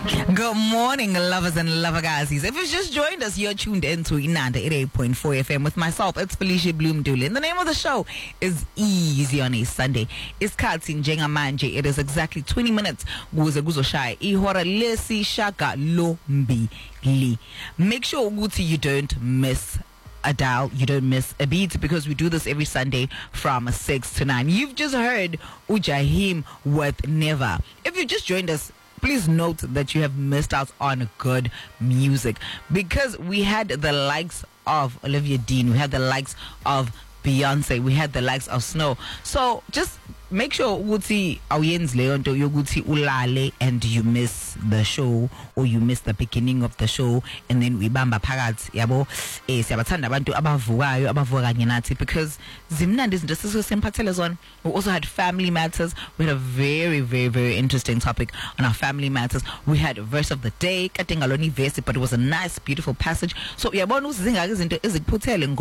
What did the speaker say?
Good morning, lovers and lovergazis. If you've just joined us, you're tuned into Inanda 88.4 FM with myself. It's Felicia Bloom-Dooley. And the name of the show is Easy on a Sunday. It's Katsi Njenga Manje. It is exactly 20 minutes. Guze guzoshaya ihora lesi shaka lo mbili. Make sure Uguti you don't miss a dial, you don't miss a beat, because we do this every Sunday from 6 to 9. You've just heard Ujahim with Never. If you just joined us, please note that you have missed out on good music, because we had the likes of Olivia Dean, we had the likes of Beyonce, we had the likes of Snow. So just make sure ukuthi awuyenzi leyo nto yokuthi ulale and you miss the show, or you miss the beginning of the show, and then uyibamba phakathi yabo. Siyabathanda abantu abavukayo abavuka kanye nathi, because zimnandi izinto sesemphathele zona. We also had family matters. We had a very, very, very interesting topic on our family matters. We had a verse of the day, kade ngalona ivesi, but it was a nice, beautiful passage. So uyabona ukuthi zingaki izinto ezikuphuthele